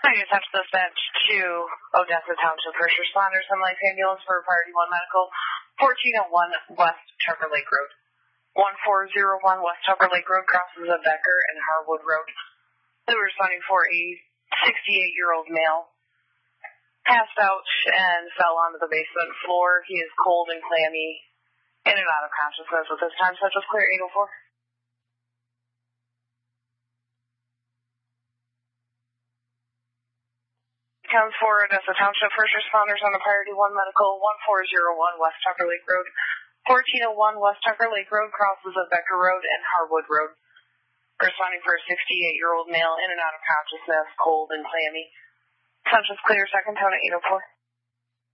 I attach dispatch to Odessa Township First Responders and Life Ambulance for Priority 1 Medical, 1401 West Tucker Lake Road. 1401 West Tucker Lake Road crosses of Becker and Harwood Road. They were responding for a 68-year-old male. Passed out and fell onto the basement floor. He is cold and clammy, in and out of consciousness at this time. Central clear 804. Comes for Odessa Township First Responders on the Priority 1 Medical, 1401 West Tucker Lake Road. 1401 West Tucker Lake Road crosses of Becker Road and Harwood Road. Responding for a 68-year-old male in and out of consciousness, cold and clammy. Conscious clear, second tone at 804.